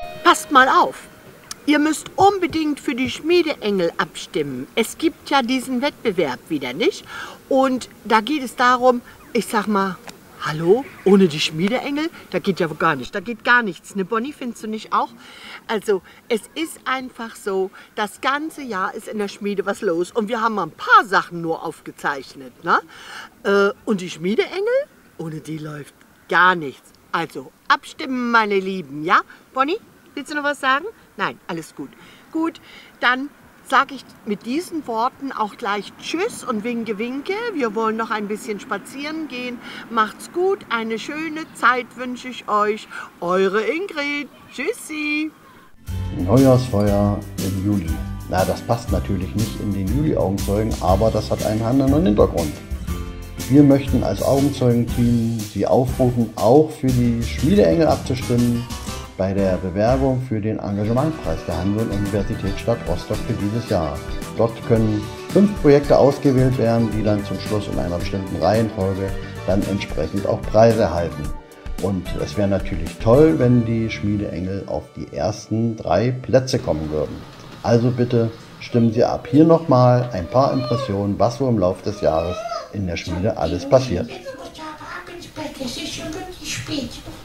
Passt mal auf. Ihr müsst unbedingt für die Schmiedeengel abstimmen. Es gibt ja diesen Wettbewerb wieder, nicht? Und da geht es darum, ich sag mal, hallo, ohne die Schmiedeengel, da geht ja gar nicht, da geht gar nichts. Ne, Bonnie, findest du nicht auch? Also, es ist einfach so, das ganze Jahr ist in der Schmiede was los und wir haben mal ein paar Sachen nur aufgezeichnet, ne? Und die Schmiedeengel, ohne die läuft gar nichts. Also, abstimmen, meine Lieben, ja? Bonnie, willst du noch was sagen? Nein, alles gut. Gut, dann sage ich mit diesen Worten auch gleich Tschüss und Winke, Winke. Wir wollen noch ein bisschen spazieren gehen. Macht's gut, eine schöne Zeit wünsche ich euch. Eure Ingrid. Tschüssi. Neujahrsfeuer im Juli. Na, das passt natürlich nicht in den Juli-Augenzeugen, aber das hat einen Hand und Hintergrund. Wir möchten als Augenzeugenteam Sie aufrufen, auch für die Schmiedeengel abzustimmen bei der Bewerbung für den Engagementpreis der Handel-Universität Stadt Rostock für dieses Jahr. Dort können 5 Projekte ausgewählt werden, die dann zum Schluss in einer bestimmten Reihenfolge dann entsprechend auch Preise erhalten. Und es wäre natürlich toll, wenn die Schmiedeengel auf die ersten 3 Plätze kommen würden. Also bitte stimmen Sie ab. Hier nochmal ein paar Impressionen, was so im Laufe des Jahres in der Schmiede alles passiert. Es ist schon wirklich spät.